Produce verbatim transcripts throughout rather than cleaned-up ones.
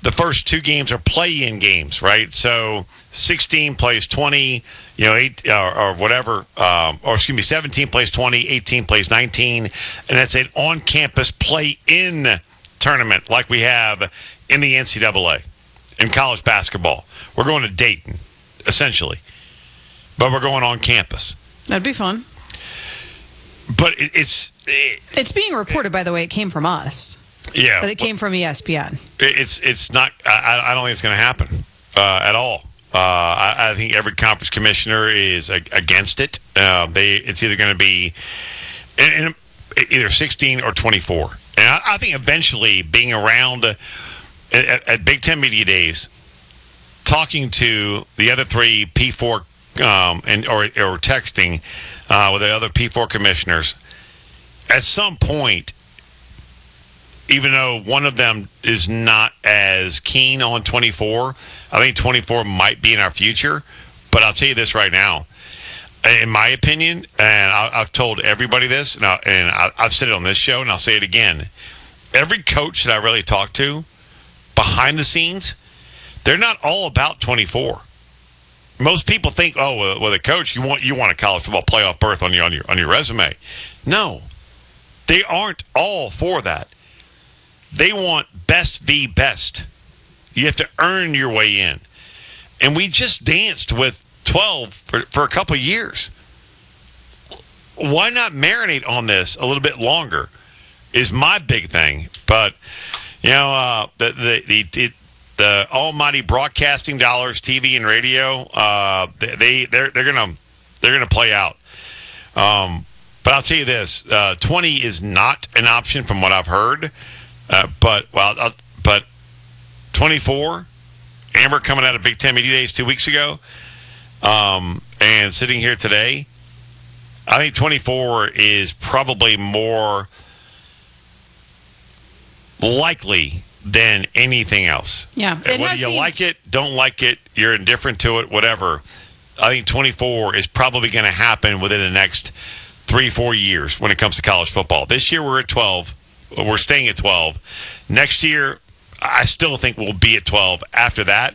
the first two games are play-in games, right? So sixteen plays twenty, you know, eight or, or whatever, um, or excuse me, seventeen plays twenty, eighteen plays nineteen, and it's an on-campus play-in tournament like we have in the N C double A in college basketball. We're going to Dayton, essentially, but we're going on campus. That'd be fun. But it, it's it, it's being reported, by the way. It came from us. Yeah, but it came from E S P N. It's it's not. I, I don't think it's going to happen uh, at all. Uh, I, I think every conference commissioner is against it. Uh, they it's either going to be in, in either sixteen or twenty-four. And I, I think eventually being around at, at Big Ten Media Days, talking to the other three P four um, and or or texting uh, with the other P four commissioners, at some point, even though one of them is not as keen on twenty-four, I think twenty-four might be in our future. But I'll tell you this right now. In my opinion, and I've told everybody this, and I've said it on this show, and I'll say it again. Every coach that I really talk to, behind the scenes, they're not all about twenty-four. Most people think, oh, well, the coach, you want you want a college football playoff berth on your on your on your resume. No, they aren't all for that. They want best v best. You have to earn your way in. And we just danced with twelve for, for a couple of years. Why not marinate on this a little bit longer is my big thing. But, you know, uh, the, the, the, the, the almighty broadcasting dollars, T V and radio, uh, they, they're, they're going to they're gonna play out. Um, but I'll tell you this, uh, twenty is not an option from what I've heard. Uh, but well, uh, but twenty-four, Amber coming out of Big Ten Media Days two weeks ago, um, and sitting here today, I think twenty-four is probably more likely than anything else. Yeah, and whether you seemed... like it, don't like it, you're indifferent to it, whatever. I think twenty-four is probably going to happen within the next three, four years when it comes to college football. This year we're at twelve. We're staying at twelve. Next year, I still think we'll be at twelve. After that,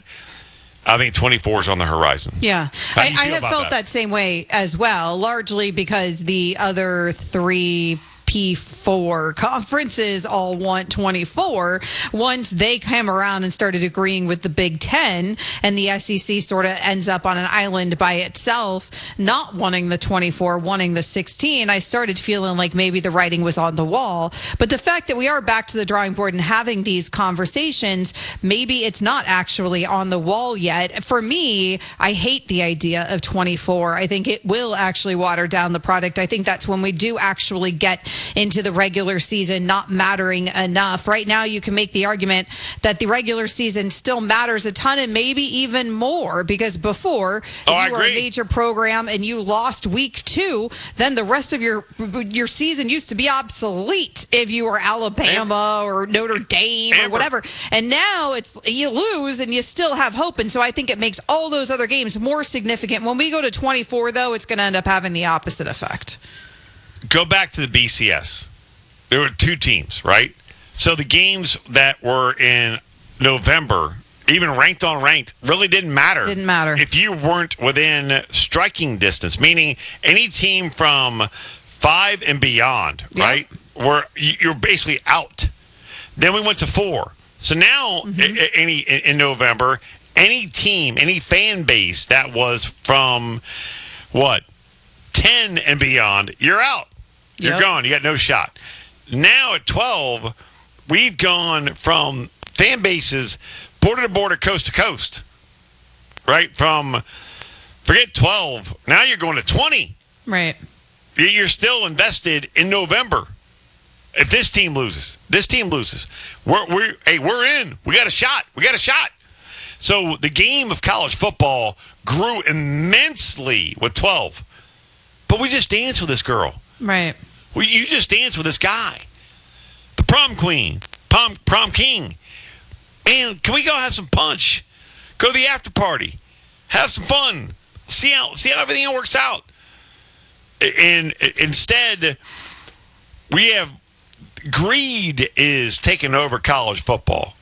I think twenty-four is on the horizon. Yeah. I, I have felt that? that same way as well, largely because the other three P four conferences all want twenty-four. Once they came around and started agreeing with the Big Ten, and the S E C sort of ends up on an island by itself, not wanting the twenty-four, wanting the sixteen, I started feeling like maybe the writing was on the wall. But the fact that we are back to the drawing board and having these conversations, maybe it's not actually on the wall yet. For me, I hate the idea of twenty-four. I think it will actually water down the product. I think that's when we do actually get into the regular season not mattering enough. Right now, you can make the argument that the regular season still matters a ton, and maybe even more, because before, if oh, you were a major program and you lost week two, then the rest of your your season used to be obsolete if you were Alabama Amber. or Notre Dame Amber. or whatever. And now it's you lose and you still have hope. And so I think it makes all those other games more significant. When we go to twenty-four, though, it's going to end up having the opposite effect. Go back to the B C S. There were two teams, right? So the games that were in November, even ranked on ranked, really didn't matter. Didn't matter. If you weren't within striking distance, meaning any team from five and beyond, yep. right? Were you're basically out. Then we went to four. So now, mm-hmm. any in November, any team, any fan base that was from what? ten and beyond, you're out. You're yep. gone. You got no shot. Now at twelve, we've gone from fan bases border to border, coast to coast. Right? From, forget twelve, now you're going to twenty. Right. You're still invested in November. If this team loses, this team loses, we're, we're hey, we're in. We got a shot. We got a shot. So the game of college football grew immensely with twelve. But we just danced with this girl. Right. We, you just danced with this guy. The prom queen. Prom, prom king. And can we go have some punch? Go to the after party. Have some fun. See how see how everything works out. And instead, we have greed is taking over college football.